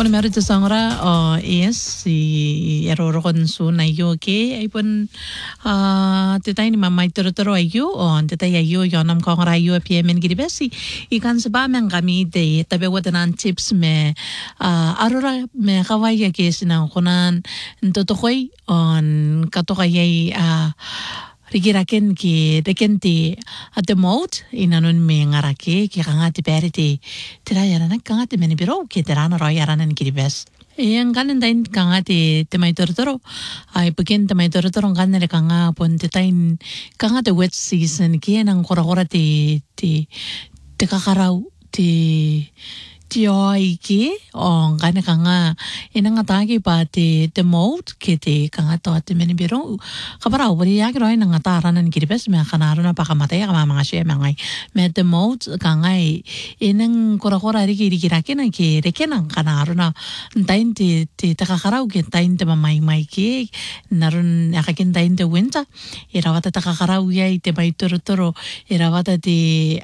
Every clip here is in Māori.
Bueno, meron sa sangra is si erorokon su na yo ke ay pun titay ni mamay turo ayo titay ayo yonam kong rayo piemen gidi besi ikan sa men kami de tabi watanan chips me arora me kawaya ke sinang kunan ntotokoy on katokayay rigiraken ki dekenti at the mode inanon me ngarake ki kangati periti tira yarana kangati meni biro ki tirana ro yaranan ki bes yang kanen tain kangati temai tortoro ay pagin temai tortoro kanere kanga pon tain kangati wet season ki nang kora ti kakarau ti Tioi ki on kana kanga inanga tagi pa te mode ki te kanga to te meni biro kabara ubri ya gro inanga taranan ki bes me kana runa pa kamata ya kama mga siya mangai me te mode kanga inang kora ri rakina ki rekena kana runa tain te takakarau ki tain te mai ki narun akakin tain te winter irawata takakarau ya te mai toro irawata te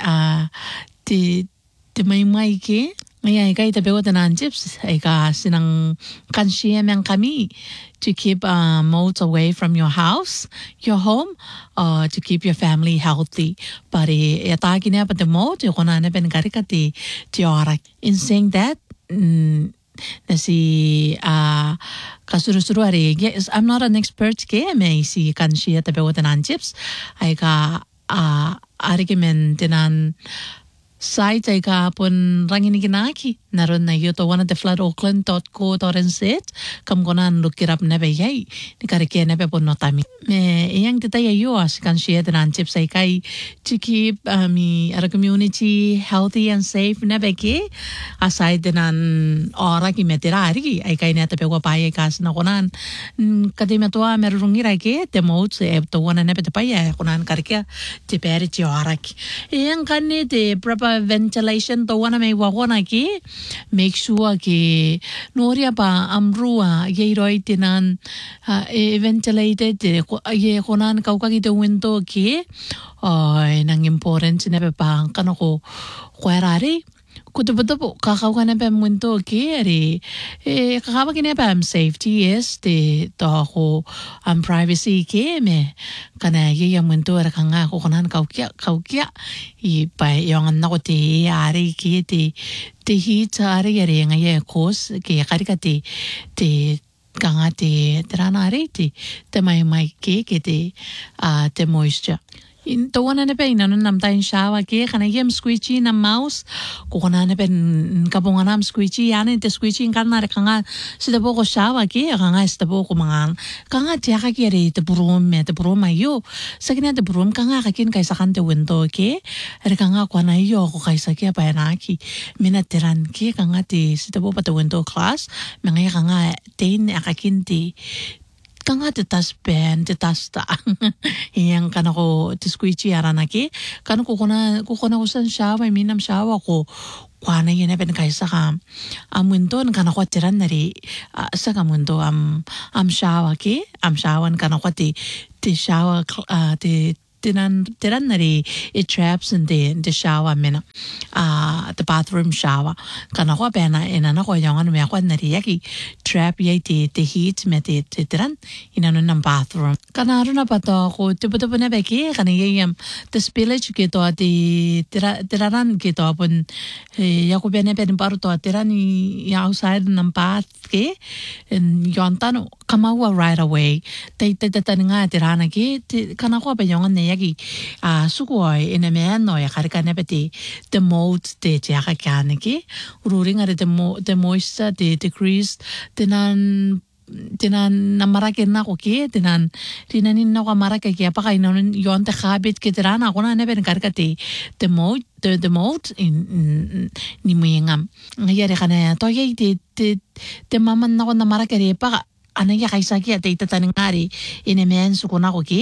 mai ki Ay kay tabi ko tanan chips ay ka sinang kansiya mang kami to keep moles away from your house, your home, to keep your family healthy. Pari yatagi na pa the mold yung kuna na penkarikati tiyorak. In saying that, na si kasuru-suru ari, yes, I'm not an expert kaya may si kansiya tabi ko tanan chips ay ka arigimen tinan site ay kapon rangin kinaki naron na yuto one of the floodauckland.co.nz kam konan lukirap na bayay ni karike na pepon notami me iyang titay ayo as kan siya tanan chips ay kay to keep our community healthy and safe na beki aside tanan ora ki metirari ay kay na tape ko payay kas na konan kadimatua merungi rake temot e to one na petapaya konan karike tiperi ti ora ki iyang kanni te ventilation to wana may wakona ki make sure ki noria pa amrua ye roi tinan ventilated ye konan kaukagi te window ki nang important na pa kanako kwerari kutubutubo kakauka na pa window ki ari kakawagi na pa safety is te to ako privacy ki me kana ye yung window ara kanga ko konan kaukya ipa yung anak ko te ari ki te heat ari ari nga ye kos ki karika te kanga te terana ari te mai ki te moisture in to wana na pa inanon nam tayo shawa ki kana yem squeegee na mouse kukuna na pa kabunga nam squeegee yana te squeegee kana na kanga sida po ko shawa ki kanga sida po ko mga kanga tiya ka kiri te burum ayo sa kanya te burum kanga kakin kaysa kan te window ki kanga kwa na iyo ko kaysa ki pa na ki minatiran ki kanga te sida po pa te window class mga kanga ten akakin te kanga te tas pen te tas ta yang kana ko te squeegee aranaki kana ko san shawa minam shawa ko kwana yene pen kaisa ka window kana ko tiran nari sa ka window shawa ki shawan kana ko te shawa te tiran nari it traps in the shower mena the bathroom shower kana ko pena inana ko yang me ko nari yaki trap yai te heat me te tiran inano ng bathroom kana runa pato ko tipo na beki kana yam the spillage kito tiraran kito pun yako bene paru to tiran outside ng bath ke yontano kamawa right away te nga tirana ki kana ko pa yung yagi sukoy ina no ya karika nepeti the mode te jaka kaniki ruring are the moisture the decrease tinan namarakin na ko ki tinanin na ko maraka ki apa kay non yon te habit ki tirana ko na neben karika the mode in ni muyengam ngayari kana to yai te maman na ko na maraka ri pa anaya kaysa ki ate tataningari ina men sukuna ko ki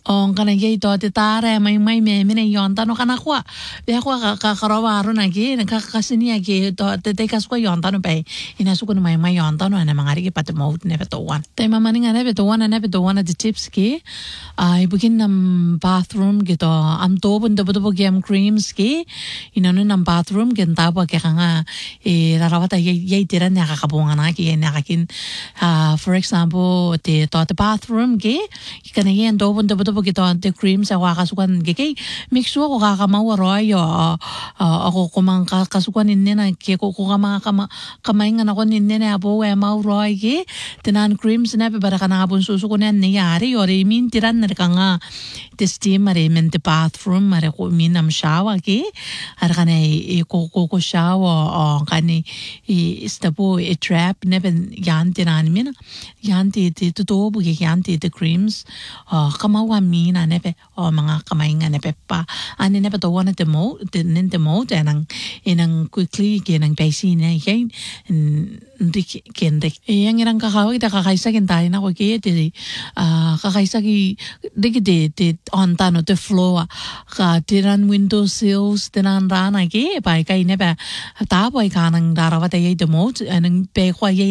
on kana ye to te tare mai me mine yon tano kana kwa be kwa ka rawa ro na ge ka kasinia ge to te ka swa yon tano pe ina su kun mai yon tano na mangari ke pat mo ne to one te mama ninga ne to one the tips ke I begin nam bathroom ge to am to bun do gem creams ke ina no nam bathroom ge ta ba ke nga e rawa ta ye tira ne ka bunga na ke ne ka kin for example te to the bathroom ge kana ye do bun do kita the creams sa kasukan geke make sure ko kakamawa yo ako kumang kasukan ninne na ke ko kama kamay nga nako ninne na abo we mau roy ge tinan creams na pe para kana abun susu ko na yari yo re min tiran na ka nga the steam mare men the bathroom mare ko minam shower ge ar kana ko shower kani istabo a trap ne ben yan tinan min yan ti to bu ge yan ti the creams kamawa mina nepe o mga kamay nga nepe pa ani nepe to one the mo anang inang quickly kinang basi na yan ndik kendik yang irang kakawag ta kakaisa kintahin ako kaya ti kakaisa ki dik on tano the floor ka tiran window sills tinan rana ke pa kay nepe tapoy kanang darawa ta yay the mo anang pe kwa yay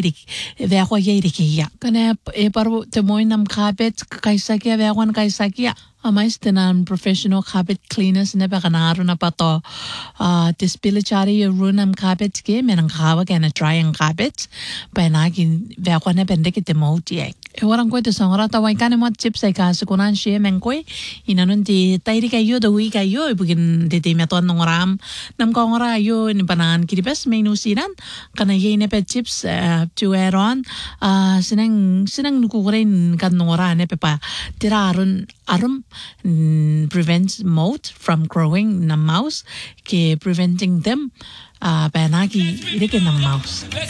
ya kana parbo te mo nam carpet kakaisa ke vewan kaisa kia amais tenan professional carpet cleaners ne ba kanaro na pato dispilichari runam carpet ke menang kawa kana drying carpet pa na kin ve ko ne bende ke mo tie e waran ko te sangara ta wai kana mo chips ai ka su kunan she men ko inanon ti tairi ka yo do wi ka yo bugin de meton ngoram nam ko ngora yo ni banan kiribes menu sinan kana ye ne pe chips to add on sinang nukuren kan ngora ne pe pa tiraron arum prevents mold from growing in the mouse ke preventing them banagi irike na mouse